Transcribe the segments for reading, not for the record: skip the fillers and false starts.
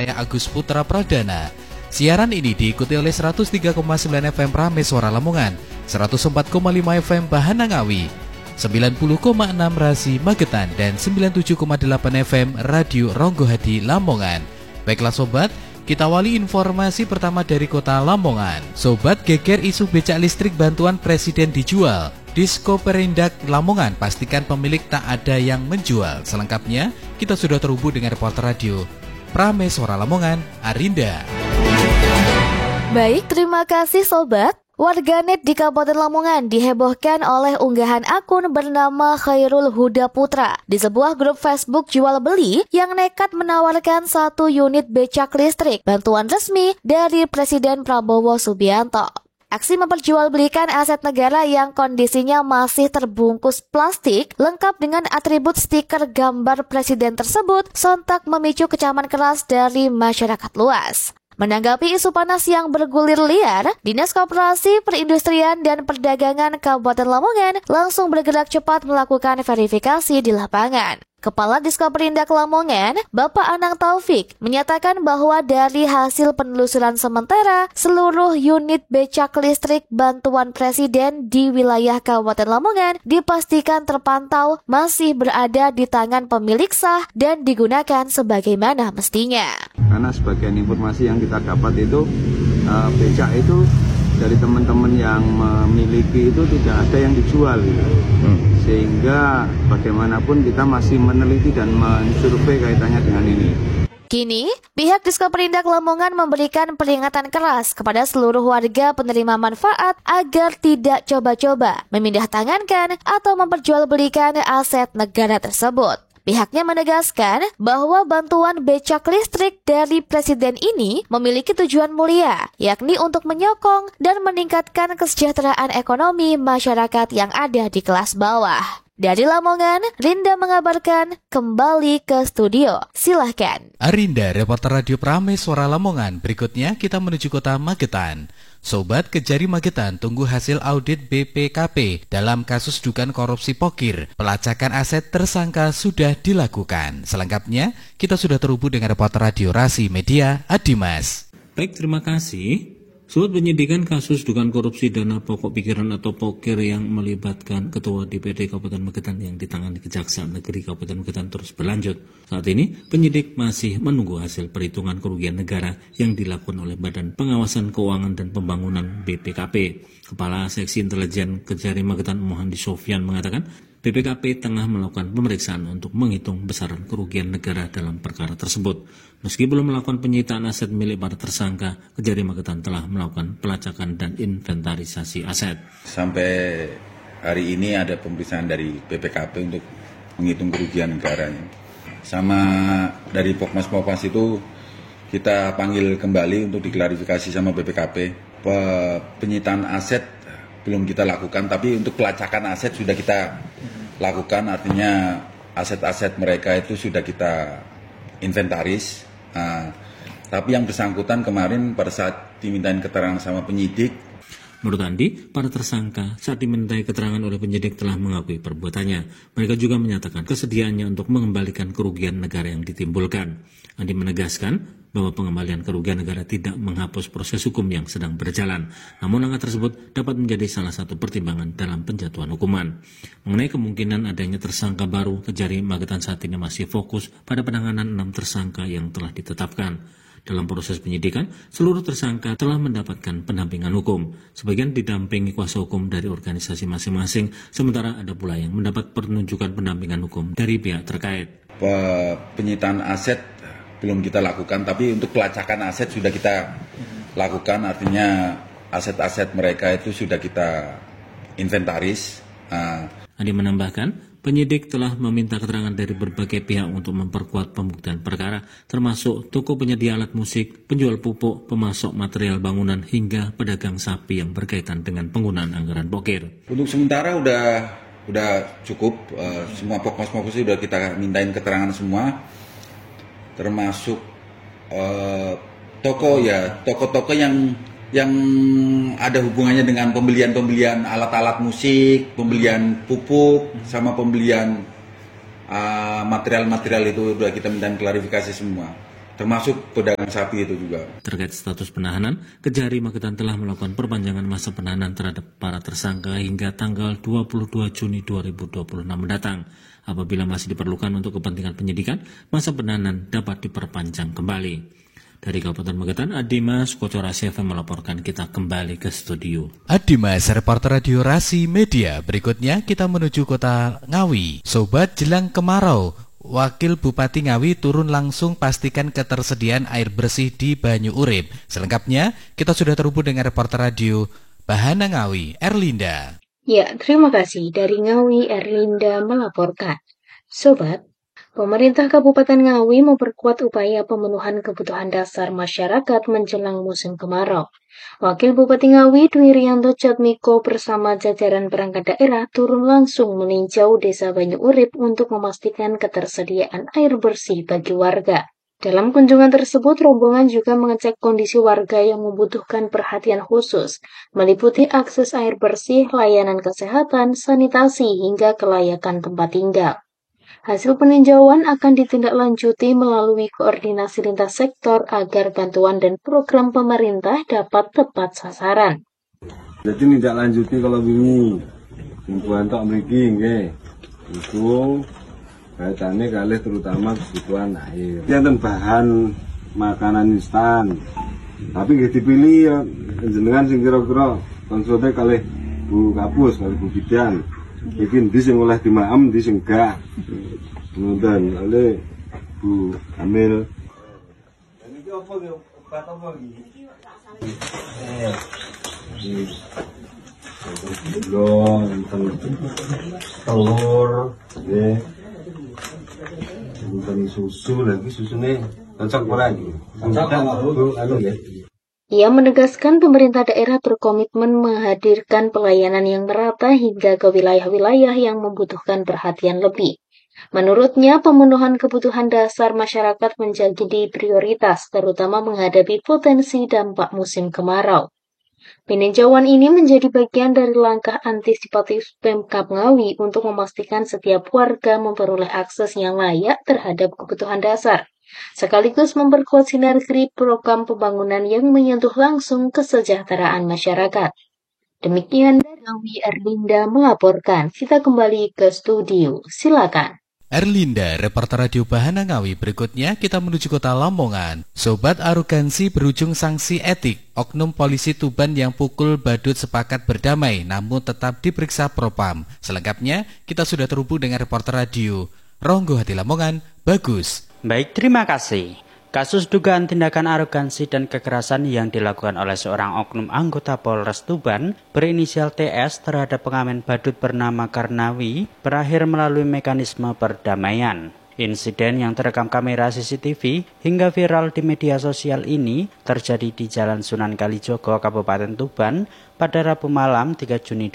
saya Agus Putra Pradana. Siaran ini diikuti oleh 103,9 FM Prame Suara Lamongan, 104,5 FM Bahana Ngawi, 90,6 Rasi Magetan, dan 97,8 FM Radio Ronggohadi Lamongan. Baiklah sobat, kita awali informasi pertama dari kota Lamongan. Sobat, geger isu becak listrik bantuan presiden dijual. Disko Perindak Lamongan pastikan pemilik tak ada yang menjual. Selengkapnya, kita sudah terhubung dengan reporter radio Prame Suara Lamongan, Arinda. Baik, terima kasih sobat. Warganet di Kabupaten Lamongan dihebohkan oleh unggahan akun bernama Khairul Huda Putra di sebuah grup Facebook jual beli yang nekat menawarkan 1 unit becak listrik bantuan resmi dari Presiden Prabowo Subianto. Aksi memperjualbelikan aset negara yang kondisinya masih terbungkus plastik lengkap dengan atribut stiker gambar presiden tersebut sontak memicu kecaman keras dari masyarakat luas. Menanggapi isu panas yang bergulir liar, Dinas Koperasi, Perindustrian, dan Perdagangan Kabupaten Lamongan langsung bergerak cepat melakukan verifikasi di lapangan. Kepala Diskoperindak Lamongan, Bapak Anang Taufik, menyatakan bahwa dari hasil penelusuran sementara, seluruh unit becak listrik bantuan presiden di wilayah Kabupaten Lamongan dipastikan terpantau masih berada di tangan pemilik sah dan digunakan sebagaimana mestinya. Karena sebagian informasi yang kita dapat itu, becak itu dari teman-teman yang memiliki itu tidak ada yang dijual gitu. Sehingga bagaimanapun kita masih meneliti dan mensurvei kaitannya dengan ini. Kini, pihak Diskoperindak Lamongan memberikan peringatan keras kepada seluruh warga penerima manfaat agar tidak coba-coba memindah tangankan atau memperjualbelikan aset negara tersebut. Pihaknya menegaskan bahwa bantuan becak listrik dari presiden ini memiliki tujuan mulia, yakni untuk menyokong dan meningkatkan kesejahteraan ekonomi masyarakat yang ada di kelas bawah. Dari Lamongan, Rinda mengabarkan, kembali ke studio. Silahkan. Arinda, reporter radio Prame Suara Lamongan. Berikutnya kita menuju kota Magetan. Sobat, Kejari Magetan tunggu hasil audit BPKP dalam kasus dugaan korupsi pokir. Pelacakan aset tersangka sudah dilakukan. Selengkapnya, kita sudah terhubung dengan reporter radio Rasi Media, Adimas. Baik, terima kasih. Sobat, penyidikan kasus dugaan korupsi dana pokok pikiran atau pokir yang melibatkan Ketua DPD Kabupaten Magetan yang ditangani Kejaksaan Negeri Kabupaten Magetan terus berlanjut. Saat ini, penyidik masih menunggu hasil perhitungan kerugian negara yang dilakukan oleh Badan Pengawasan Keuangan dan Pembangunan BPKP. Kepala Seksi Intelijen Kejari Magetan Mohandi Sofyan mengatakan, BPKP tengah melakukan pemeriksaan untuk menghitung besaran kerugian negara dalam perkara tersebut. Meski belum melakukan penyitaan aset milik para tersangka, Kejari Magetan telah melakukan pelacakan dan inventarisasi aset. Sampai hari ini ada pemeriksaan dari BPKP untuk menghitung kerugian negaranya. Sama dari Pokmas itu kita panggil kembali untuk diklarifikasi sama BPKP. Penyitaan aset belum kita lakukan, tapi untuk pelacakan aset sudah kita lakukan, artinya aset-aset mereka itu sudah kita inventaris. Tapi yang bersangkutan kemarin pada saat dimintain keterangan sama penyidik, menurut Andi, para tersangka saat dimintai keterangan oleh penyidik telah mengakui perbuatannya. Mereka juga menyatakan kesediaannya untuk mengembalikan kerugian negara yang ditimbulkan. Andi menegaskan bahwa pengembalian kerugian negara tidak menghapus proses hukum yang sedang berjalan. Namun angka tersebut dapat menjadi salah satu pertimbangan dalam penjatuhan hukuman. Mengenai kemungkinan adanya tersangka baru, Kejari Magetan saat ini masih fokus pada penanganan 6 tersangka yang telah ditetapkan. Dalam proses penyidikan, seluruh tersangka telah mendapatkan pendampingan hukum. Sebagian didampingi kuasa hukum dari organisasi masing-masing, sementara ada pula yang mendapat penunjukan pendampingan hukum dari pihak terkait. Penyitaan aset belum kita lakukan, tapi untuk pelacakan aset sudah kita lakukan, artinya aset-aset mereka itu sudah kita inventaris. Andi menambahkan, penyidik telah meminta keterangan dari berbagai pihak untuk memperkuat pembuktian perkara, termasuk toko penyedia alat musik, penjual pupuk, pemasok material bangunan, hingga pedagang sapi yang berkaitan dengan penggunaan anggaran pokir. Untuk sementara udah cukup, semua pokmas-pokmas sudah kita mintain keterangan semua, termasuk toko-toko yang ada hubungannya dengan pembelian alat-alat musik, pembelian pupuk, sama pembelian material-material itu sudah kita minta klarifikasi semua. termasuk pedagang sapi itu juga. Terkait status penahanan, Kejari Magetan telah melakukan perpanjangan masa penahanan terhadap para tersangka hingga tanggal 22 Juni 2026 mendatang. Apabila masih diperlukan untuk kepentingan penyidikan, masa penahanan dapat diperpanjang kembali. Dari Kabupaten Magetan, Adimas, Kocor Rasi FM melaporkan. Kita kembali ke studio. Adimas, reporter radio Rasi Media. Berikutnya kita menuju kota Ngawi. Sobat, jelang kemarau, Wakil Bupati Ngawi turun langsung pastikan ketersediaan air bersih di Banyu Urip. Selengkapnya, kita sudah terhubung dengan reporter radio Bahana Ngawi, Erlinda. Ya, terima kasih. Dari Ngawi, Erlinda melaporkan. Sobat, pemerintah Kabupaten Ngawi memperkuat upaya pemenuhan kebutuhan dasar masyarakat menjelang musim kemarau. Wakil Bupati Ngawi Dwi Rianto Jatmiko bersama jajaran perangkat daerah turun langsung meninjau Desa Banyu Urip untuk memastikan ketersediaan air bersih bagi warga. Dalam kunjungan tersebut, rombongan juga mengecek kondisi warga yang membutuhkan perhatian khusus, meliputi akses air bersih, layanan kesehatan, sanitasi, hingga kelayakan tempat tinggal. Hasil peninjauan akan ditindaklanjuti melalui koordinasi lintas sektor agar bantuan dan program pemerintah dapat tepat sasaran. Jadi ditindaklanjuti kalau ini, himpuan tok mriki nggih. Itu kaitannya kalih terutama kebutuhan air. Enten bahan makanan instan. Tapi nggih dipilih ya jenengan sing kira-kira konsultasi kalih Bu Kapus, kalih Bu Bidan. Iki ndi sing oleh dimaem, ndi sing enggak. Ngoten, oleh Bu Amil. Niki apa nggih? Obat apa iki? Gula, telur, nggih. Bukan susu lagi, susune cocok ora iki. Anu nggih. Ia menegaskan pemerintah daerah berkomitmen menghadirkan pelayanan yang merata hingga ke wilayah-wilayah yang membutuhkan perhatian lebih. Menurutnya, pemenuhan kebutuhan dasar masyarakat menjadi prioritas, terutama menghadapi potensi dampak musim kemarau. Peninjauan ini menjadi bagian dari langkah antisipatif Pemkab Ngawi untuk memastikan setiap warga memperoleh akses yang layak terhadap kebutuhan dasar, sekaligus memperkuat sinergi program pembangunan yang menyentuh langsung kesejahteraan masyarakat. Demikian dari Ngawi, Erlinda melaporkan. Kita kembali ke studio. Silakan. Erlinda, reporter radio Bahana Ngawi. Berikutnya kita menuju kota Lamongan. Sobat, arogansi berujung sanksi etik. Oknum polisi Tuban yang pukul badut sepakat berdamai namun tetap diperiksa Propam. Selengkapnya kita sudah terhubung dengan reporter radio Ronggo Hati Lamongan, Bagus. Baik, terima kasih. Kasus dugaan tindakan arogansi dan kekerasan yang dilakukan oleh seorang oknum anggota Polres Tuban berinisial TS terhadap pengamen badut bernama Karnawi berakhir melalui mekanisme perdamaian. Insiden yang terekam kamera CCTV hingga viral di media sosial ini terjadi di Jalan Sunan Kalijogo, Kabupaten Tuban pada Rabu malam 3 Juni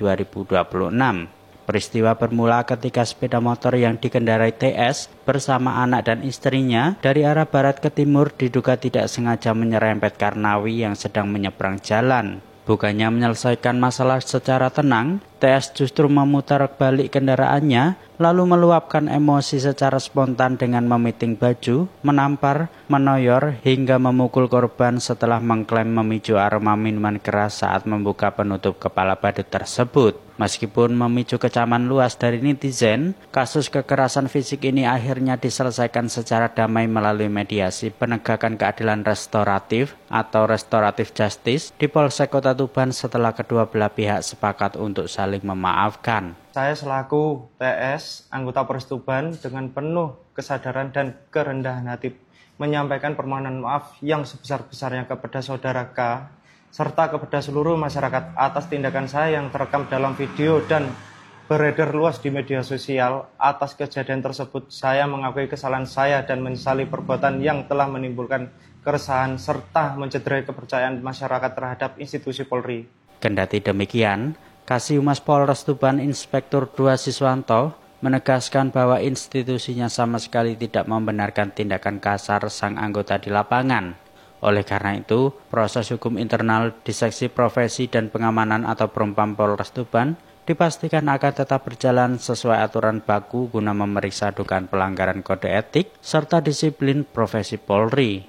2026. Peristiwa bermula ketika sepeda motor yang dikendarai TS bersama anak dan istrinya dari arah barat ke timur diduga tidak sengaja menyerempet Karnawi yang sedang menyeberang jalan. Bukannya menyelesaikan masalah secara tenang, TS justru memutar balik kendaraannya, lalu meluapkan emosi secara spontan dengan memiting baju, menampar, menoyor, hingga memukul korban setelah mengklaim memicu aroma minuman keras saat membuka penutup kepala badut tersebut. Meskipun memicu kecaman luas dari netizen, kasus kekerasan fisik ini akhirnya diselesaikan secara damai melalui mediasi penegakan keadilan restoratif atau restoratif justice di Polsek Kota Tuban setelah kedua belah pihak sepakat untuk saling memaafkan. Saya selaku TS, anggota Polres Tuban, dengan penuh kesadaran dan kerendahan hati menyampaikan permohonan maaf yang sebesar-besarnya kepada saudara K, serta kepada seluruh masyarakat atas tindakan saya yang terekam dalam video dan beredar luas di media sosial. Atas kejadian tersebut, saya mengakui kesalahan saya dan menyesali perbuatan yang telah menimbulkan keresahan serta mencederai kepercayaan masyarakat terhadap institusi Polri. Kendati demikian, Kasihumas Polres Tuban Inspektur 2 Siswanto menegaskan bahwa institusinya sama sekali tidak membenarkan tindakan kasar sang anggota di lapangan. Oleh karena itu, proses hukum internal di Seksi Profesi dan Pengamanan atau Propam Polres Tuban dipastikan akan tetap berjalan sesuai aturan baku guna memeriksa dugaan pelanggaran kode etik serta disiplin profesi Polri.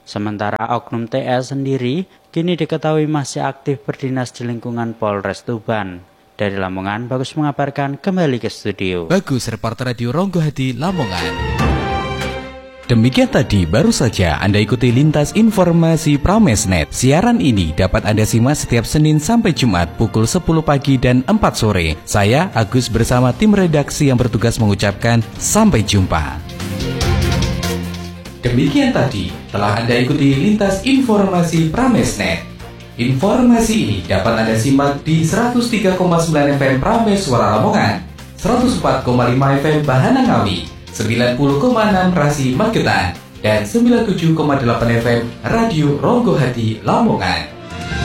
Sementara oknum TS sendiri kini diketahui masih aktif berdinas di lingkungan Polres Tuban. Dari Lamongan, Bagus mengabarkan, kembali ke studio. Bagus, reporter Radio Ronggo Hadi, Lamongan. Demikian tadi baru saja Anda ikuti Lintas Informasi Pramesnet. Siaran ini dapat Anda simak setiap Senin sampai Jumat pukul 10 pagi dan 4 sore. Saya Agus bersama tim redaksi yang bertugas mengucapkan sampai jumpa. Demikian tadi telah Anda ikuti Lintas Informasi Pramesnet. Informasi ini dapat Anda simak di 103,9 FM Prames Suara Lamongan, 104,5 FM Bahana Ngawi, 90,6 Rasi Magetan, dan 97,8 FM Radio Ronggo Hadi Lamongan.